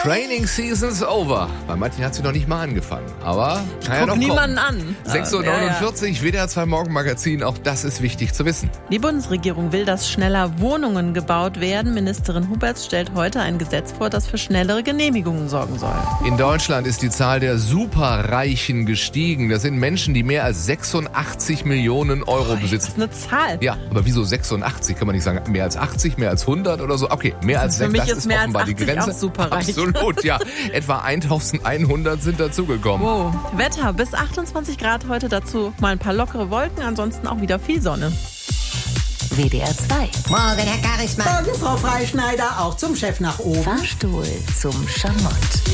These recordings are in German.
Training Season's over. Bei manchen hat sie noch nicht mal angefangen. Aber kann ja noch niemanden an. 6:49 Uhr, WDR 2 Morgenmagazin. Auch das ist wichtig zu wissen. Die Bundesregierung will, dass schneller Wohnungen gebaut werden. Ministerin Huberts stellt heute ein Gesetz vor, das für schnellere Genehmigungen sorgen soll. In Deutschland ist die Zahl der Superreichen gestiegen. Das sind Menschen, die mehr als 86 Millionen Euro besitzen. Das ist eine Zahl. Ja, aber wieso 86? Kann man nicht sagen, mehr als 80, mehr als 100 oder so? Okay, mehr als 6, das ist offenbar die Grenze. Auch superreich. Absolut, ja. Etwa 1100 sind dazugekommen. Wow. Wetter bis 28 Grad heute, dazu mal ein paar lockere Wolken, ansonsten auch wieder viel Sonne. WDR 2. Morgen, Herr Charisma. Morgen, Frau Freischneider, auch zum Chef nach oben. Fahrstuhl zum Schamott.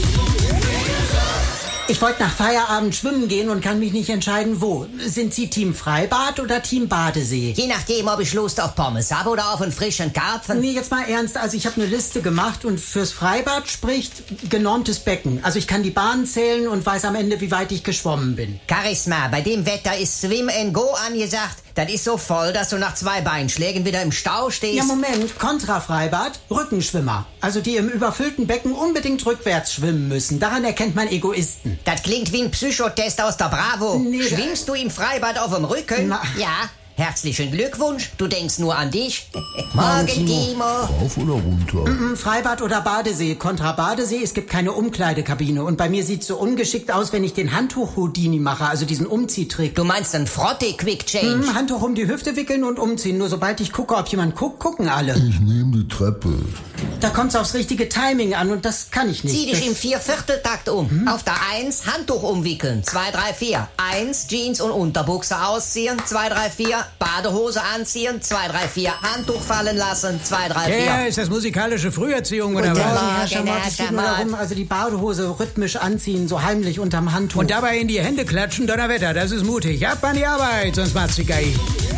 Ich wollte nach Feierabend schwimmen gehen und kann mich nicht entscheiden, wo. Sind Sie Team Freibad oder Team Badesee? Je nachdem, ob ich Lust auf Pommes habe oder auf einen frischen Karpfen. Nee, jetzt mal ernst. Also ich habe eine Liste gemacht und fürs Freibad spricht genormtes Becken. Also ich kann die Bahnen zählen und weiß am Ende, wie weit ich geschwommen bin. Charisma, bei dem Wetter ist Swim and Go angesagt. Das ist so voll, dass du nach 2 Beinschlägen wieder im Stau stehst. Ja, Moment. Kontrafreibad, Rückenschwimmer. Also die im überfüllten Becken unbedingt rückwärts schwimmen müssen. Daran erkennt man Egoisten. Das klingt wie ein Psychotest aus der Bravo. Nee, Schwimmst du im Freibad auf dem Rücken? Na. Ja. Herzlichen Glückwunsch, du denkst nur an dich. Morgen, Timo. Rauf oder runter? Freibad oder Badesee. Kontra Badesee, es gibt keine Umkleidekabine. Und bei mir sieht's so ungeschickt aus, wenn ich den Handtuch-Houdini mache, also diesen Umziehtrick. Du meinst einen Frotte-Quick-Change? Handtuch um die Hüfte wickeln und umziehen. Nur sobald ich gucke, ob jemand guckt, gucken alle. Ich nehme die Treppe. Da kommt's aufs richtige Timing an und das kann ich nicht. Zieh dich im 4/4-Takt um. Auf der 1 Handtuch umwickeln. 2, 3, 4. 1 Jeans und Unterbuchse ausziehen. 2, 3, 4. Badehose anziehen. 2, 3, 4. Handtuch fallen lassen. 2, 3, 4. Ja, ist das musikalische Früherziehung oder Und was? Herr Schamott, es geht nur darum, also die Badehose rhythmisch anziehen, so heimlich unterm Handtuch. Und dabei in die Hände klatschen, Donnerwetter, das ist mutig. Ab an die Arbeit, sonst macht's die Geige.